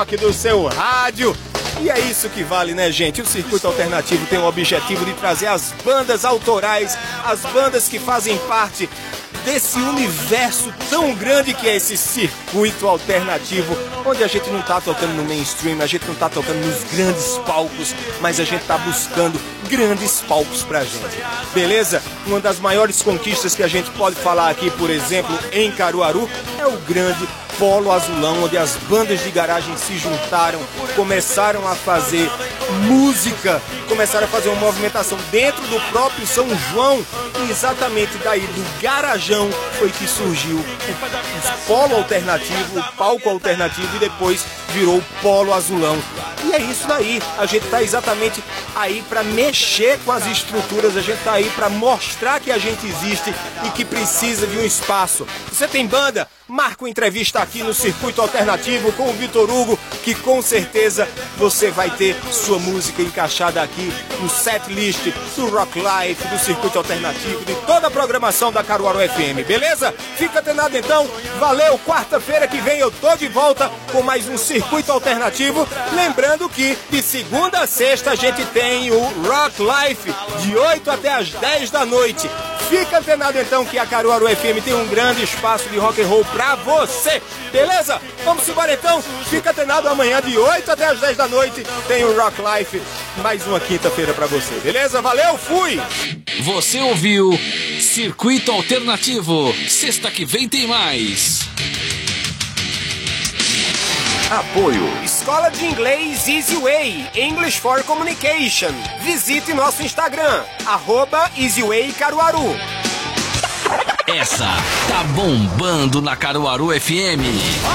aqui do seu rádio. E é isso que vale, né, gente? O Circuito Alternativo tem o objetivo de trazer as bandas autorais, as bandas que fazem parte desse universo tão grande que é esse circuito alternativo, onde a gente não tá tocando no mainstream, a gente não tá tocando nos grandes palcos, mas a gente tá buscando grandes palcos pra gente, beleza? Uma das maiores conquistas que a gente pode falar aqui, por exemplo, em Caruaru, é o grande Polo Azulão, onde as bandas de garagem se juntaram, começaram a fazer música, começaram a fazer uma movimentação dentro do próprio São João, e exatamente daí do garajão foi que surgiu o Polo Alternativo, o palco alternativo, e depois virou o Polo Azulão. E é isso daí, a gente tá exatamente aí para mexer com as estruturas, a gente tá aí para mostrar que a gente existe e que precisa de um espaço. Você tem banda? Marca uma entrevista aqui no Circuito Alternativo com o Vitor Hugo, que com certeza você vai ter sua música encaixada aqui no setlist do Rock Life, do Circuito Alternativo, de toda a programação da Caruaru FM, beleza? Fica atenado então, valeu, quarta-feira que vem eu tô de volta com mais um Circuito Alternativo, lembrando que de segunda a sexta a gente tem o Rock Life, de 8 até as 10 da noite. Fica antenado então que a Caruaru FM tem um grande espaço de rock and roll pra você, beleza? Vamos embora então, fica antenado, amanhã de 8 até as 10 da noite tem o Rock Life, mais uma quinta-feira pra você, beleza? Valeu, fui! Você ouviu Circuito Alternativo, sexta que vem tem mais. Apoio Escola de Inglês Easy Way, English for Communication. Visite nosso Instagram, @EasyWayCaruaru. Essa tá bombando na Caruaru FM.